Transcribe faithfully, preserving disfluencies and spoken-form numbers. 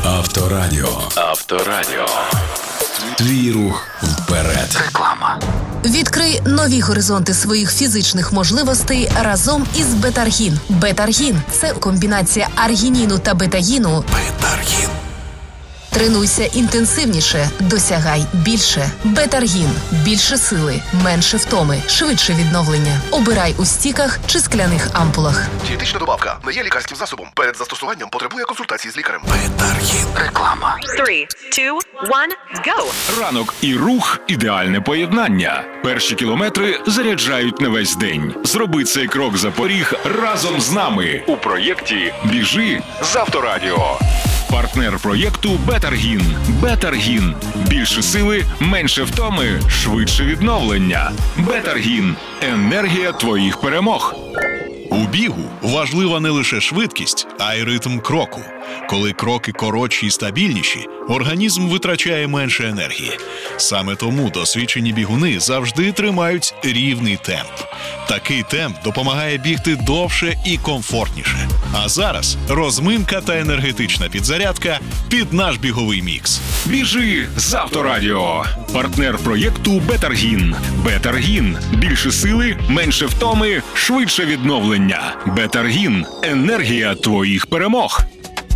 Авторадіо. Авторадіо. Твій рух вперед. Реклама. Відкрий нові горизонти своїх фізичних можливостей разом із Бетаргін. Бетаргін – це комбінація аргініну та бетаїну. Бетаргін. Тренуйся інтенсивніше, досягай більше. Бетаргін – більше сили, менше втоми, швидше відновлення. Обирай у стіках чи скляних ампулах. Дієтична добавка не є лікарським засобом. Перед застосуванням потребує консультації з лікарем. Бетаргін. Реклама. Three, two, one, go! Ранок і рух – ідеальне поєднання. Перші кілометри заряджають на весь день. Зроби цей крок за поріг разом з нами у проєкті «Біжи з Авторадіо». Партнер проєкту «Бетаргін». «Бетаргін». Більше сили, менше втоми, швидше відновлення. «Бетаргін». Енергія твоїх перемог. У бігу важлива не лише швидкість, а й ритм кроку. Коли кроки коротші і стабільніші, організм витрачає менше енергії. Саме тому досвідчені бігуни завжди тримають рівний темп. Такий темп допомагає бігти довше і комфортніше. А зараз розминка та енергетична підзарядка під наш біговий мікс. Біжи з Авторадіо. Партнер проєкту «Бетаргін». «Бетаргін». Більше сили, менше втоми, швидше відновлення. «Бетаргін». Енергія твоїх перемог.